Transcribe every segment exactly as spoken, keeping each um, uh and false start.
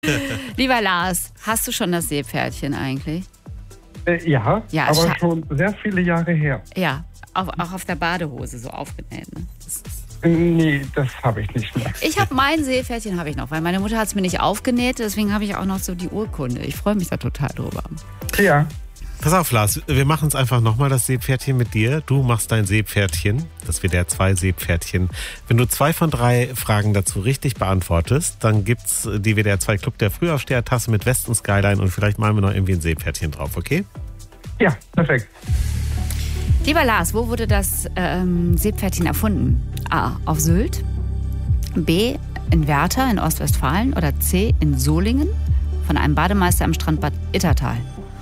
Lieber Lars, hast du schon das Seepferdchen eigentlich? Äh, ja, Ja, aber scha- schon sehr viele Jahre her. Ja, auch, auch auf der Badehose so aufgenäht. Ne? Äh, Nee, das habe ich nicht mehr. Ich habe mein Seepferdchen habe ich noch, weil meine Mutter hat es mir nicht aufgenäht, deswegen habe ich auch noch so die Urkunde. Ich freue mich da total drüber. Ja, Pass auf, Lars, wir machen es einfach nochmal, das Seepferdchen mit dir. Du machst dein Seepferdchen, das W D R zwei Seepferdchen. Wenn du zwei von drei Fragen dazu richtig beantwortest, dann gibt's die W D R zwei Club der Frühaufsteher-Tasse mit Westen Skyline und vielleicht malen wir noch irgendwie ein Seepferdchen drauf, okay? ja, perfekt. Lieber Lars, wo wurde das ähm, Seepferdchen erfunden? A. Auf Sylt. B. In Werther in Ostwestfalen. Oder C. In Solingen von einem Bademeister am Strandbad Ittertal.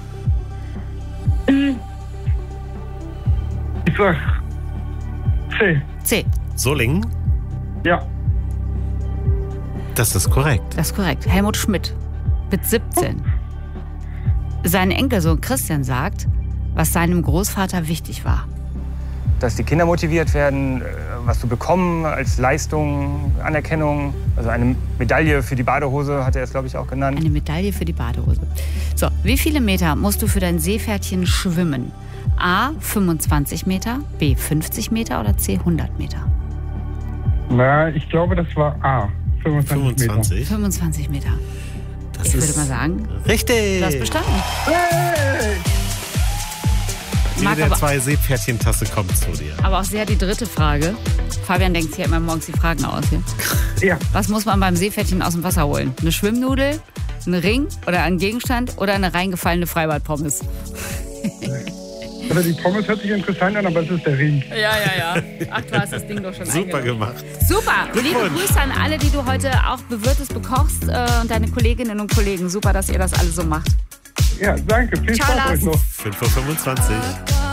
Ich sag C. C. Solingen, Ja, das ist korrekt. Das ist korrekt. Helmut Schmidt mit siebzehn. Sein Enkelsohn Christian sagt, was seinem Großvater wichtig war. Dass die Kinder motiviert werden, äh, was zu bekommen als Leistung, Anerkennung. Also eine Medaille für die Badehose hat er es, glaube ich, auch genannt. Eine Medaille für die Badehose. So, wie viele Meter musst du für dein Seepferdchen schwimmen? A. fünfundzwanzig Meter, B. fünfzig Meter oder C. hundert Meter? na, ich glaube, das war A. fünfundzwanzig Meter. fünfundzwanzig. fünfundzwanzig Meter. Das Ich ist würde mal sagen, richtig. du hast bestanden. Hey! Die Mag W D R aber- zwei Seepferdchen-Tasse kommt zu dir. Aber auch sehr die dritte Frage. Fabian denkt sich ja immer morgens die Fragen aus. Hier. Ja, Was muss man beim Seepferdchen aus dem Wasser holen? Eine Schwimmnudel, einen Ring oder einen Gegenstand oder eine reingefallene Freibadpommes? also die Pommes hört sich interessant an, aber es ist der Ring. Ja, ja, ja. Ach, du hast das Ding doch schon Super gemacht. Super. Liebe Glückwunsch. Grüße an alle, die du heute auch bewirtest, bekochst äh, und deine Kolleginnen und Kollegen. Super, dass ihr das alles so macht. Ja, danke. Viel Ciao, Spaß euch Lars. noch. fünf Uhr fünfundzwanzig.